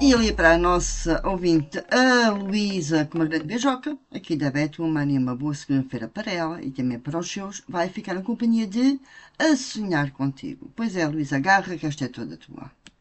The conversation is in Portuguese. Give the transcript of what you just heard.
E ali para a nossa ouvinte, a Luísa, com uma grande beijoca, aqui da Beto, uma boa segunda-feira para ela e também para os seus, vai ficar na companhia de A Sonhar Contigo. Pois é, Luísa, agarra que esta é toda tua.